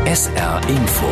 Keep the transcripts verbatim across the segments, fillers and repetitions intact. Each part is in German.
S R Info.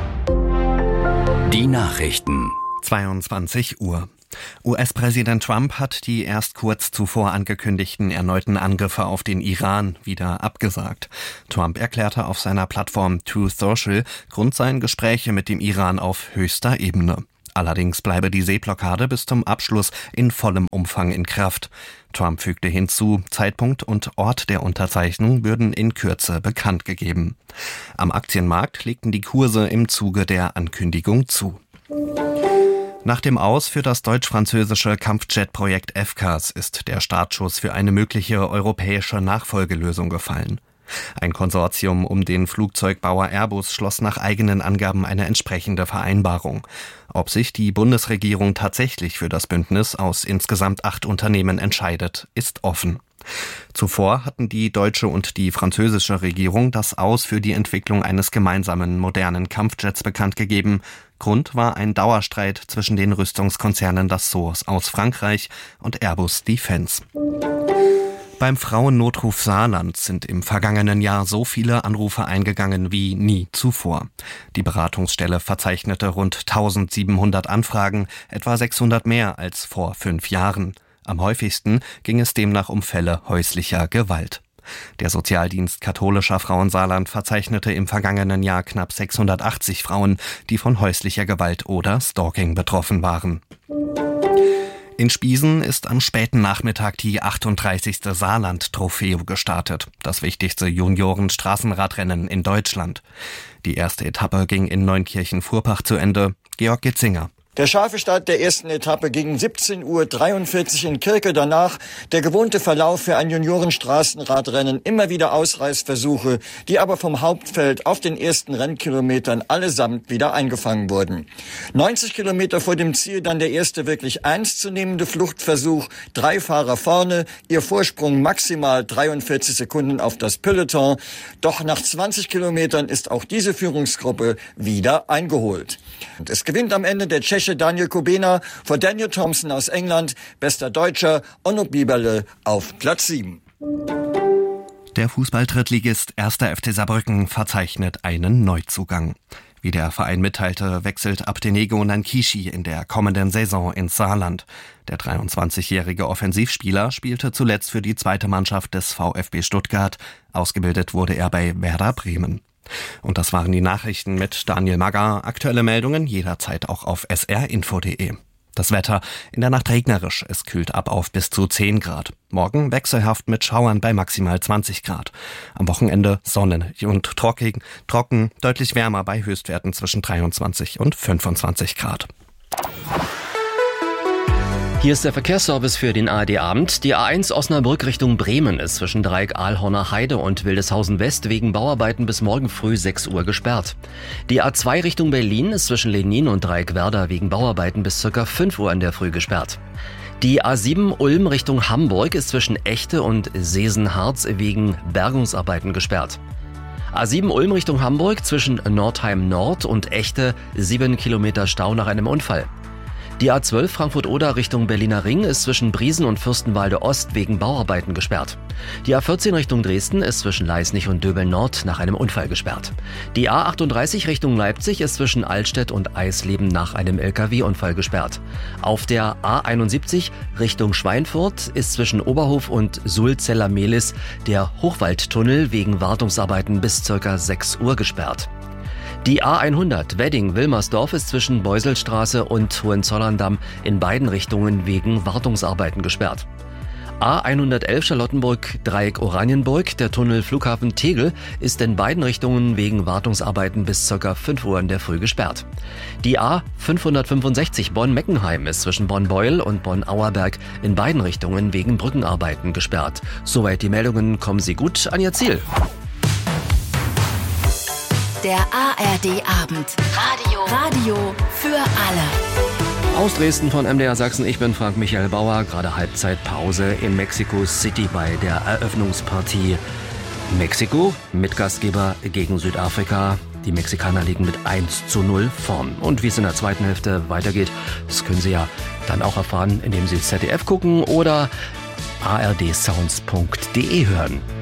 Die Nachrichten. zweiundzwanzig Uhr. U S-Präsident Trump hat die erst kurz zuvor angekündigten erneuten Angriffe auf den Iran wieder abgesagt. Trump erklärte auf seiner Plattform Truth Social, Grund seien Gespräche mit dem Iran auf höchster Ebene. Allerdings bleibe die Seeblockade bis zum Abschluss in vollem Umfang in Kraft. Trump fügte hinzu, Zeitpunkt und Ort der Unterzeichnung würden in Kürze bekannt gegeben. Am Aktienmarkt legten die Kurse im Zuge der Ankündigung zu. Nach dem Aus für das deutsch-französische Kampfjet-Projekt F C A S ist der Startschuss für eine mögliche europäische Nachfolgelösung gefallen. Ein Konsortium um den Flugzeugbauer Airbus schloss nach eigenen Angaben eine entsprechende Vereinbarung. Ob sich die Bundesregierung tatsächlich für das Bündnis aus insgesamt acht Unternehmen entscheidet, ist offen. Zuvor hatten die deutsche und die französische Regierung das Aus für die Entwicklung eines gemeinsamen modernen Kampfjets bekannt gegeben. Grund war ein Dauerstreit zwischen den Rüstungskonzernen Dassault aus Frankreich und Airbus Defence. Beim Frauennotruf Saarland sind im vergangenen Jahr so viele Anrufe eingegangen wie nie zuvor. Die Beratungsstelle verzeichnete rund eintausendsiebenhundert Anfragen, etwa sechshundert mehr als vor fünf Jahren. Am häufigsten ging es demnach um Fälle häuslicher Gewalt. Der Sozialdienst katholischer Frauen Saarland verzeichnete im vergangenen Jahr knapp sechshundertachtzig Frauen, die von häuslicher Gewalt oder Stalking betroffen waren. In Spiesen ist am späten Nachmittag die achtunddreißigste Saarland-Trofeo gestartet, das wichtigste Junioren-Straßenradrennen in Deutschland. Die erste Etappe ging in Neunkirchen-Furbach zu Ende. Georg Gitzinger. Der scharfe Start der ersten Etappe gegen siebzehn Uhr dreiundvierzig in Kirke. Danach der gewohnte Verlauf für ein Juniorenstraßenradrennen. Immer wieder Ausreißversuche, die aber vom Hauptfeld auf den ersten Rennkilometern allesamt wieder eingefangen wurden. neunzig Kilometer vor dem Ziel dann der erste wirklich ernstzunehmende Fluchtversuch. Drei Fahrer vorne, ihr Vorsprung maximal dreiundvierzig Sekunden auf das Peloton. Doch nach zwanzig Kilometern ist auch diese Führungsgruppe wieder eingeholt. Und es gewinnt am Ende der Tscheche Daniel Kubena vor Daniel Thompson aus England, bester Deutscher Onno Bieberle auf Platz sieben. Der Fußball-Drittligist erster F C Saarbrücken verzeichnet einen Neuzugang. Wie der Verein mitteilte, wechselt Abdenego Nankishi in der kommenden Saison ins Saarland. Der dreiundzwanzigjährige Offensivspieler spielte zuletzt für die zweite Mannschaft des VfB Stuttgart. Ausgebildet wurde er bei Werder Bremen. Und das waren die Nachrichten mit Daniel Magger. Aktuelle Meldungen jederzeit auch auf s r info punkt d e. Das Wetter in der Nacht regnerisch, es kühlt ab auf bis zu zehn Grad. Morgen wechselhaft mit Schauern bei maximal zwanzig Grad. Am Wochenende sonnig und trocken, trocken, deutlich wärmer bei Höchstwerten zwischen dreiundzwanzig und fünfundzwanzig Grad. Hier ist der Verkehrsservice für den A R D-Abend. Die A eins Osnabrück Richtung Bremen ist zwischen Dreieck Ahlhorner Heide und Wildeshausen West wegen Bauarbeiten bis morgen früh sechs Uhr gesperrt. Die A zwei Richtung Berlin ist zwischen Lenin und Dreieck Werder wegen Bauarbeiten bis ca. fünf Uhr in der Früh gesperrt. Die A sieben Ulm Richtung Hamburg ist zwischen Echte und Seesen-Harz wegen Bergungsarbeiten gesperrt. A sieben Ulm Richtung Hamburg zwischen Nordheim Nord und Echte sieben Kilometer Stau nach einem Unfall. Die A zwölf Frankfurt-Oder Richtung Berliner Ring ist zwischen Briesen und Fürstenwalde Ost wegen Bauarbeiten gesperrt. Die A vierzehn Richtung Dresden ist zwischen Leisnig und Döbeln Nord nach einem Unfall gesperrt. Die A achtunddreißig Richtung Leipzig ist zwischen Altstedt und Eisleben nach einem L K W-Unfall gesperrt. Auf der A einundsiebzig Richtung Schweinfurt ist zwischen Oberhof und Sulzeller-Mehlis der Hochwaldtunnel wegen Wartungsarbeiten bis ca. sechs Uhr gesperrt. Die A hundert Wedding-Wilmersdorf ist zwischen Beuselstraße und Hohenzollern-Damm in beiden Richtungen wegen Wartungsarbeiten gesperrt. A hundertelf Charlottenburg Dreieck Oranienburg, der Tunnel Flughafen Tegel, ist in beiden Richtungen wegen Wartungsarbeiten bis ca. fünf Uhr in der Früh gesperrt. Die A fünfhundertfünfundsechzig Bonn-Meckenheim ist zwischen Bonn-Beuel und Bonn-Auerberg in beiden Richtungen wegen Brückenarbeiten gesperrt. Soweit die Meldungen, kommen Sie gut an Ihr Ziel. Der A R D-Abend. Radio. Radio für alle. Aus Dresden von M D R Sachsen, ich bin Frank Michael Bauer. Gerade Halbzeitpause in Mexico City bei der Eröffnungspartie. Mexiko, Mitgastgeber gegen Südafrika. Die Mexikaner liegen mit eins zu null vorn. Und wie es in der zweiten Hälfte weitergeht, das können Sie ja dann auch erfahren, indem Sie Z D F gucken oder a r d sounds punkt d e hören.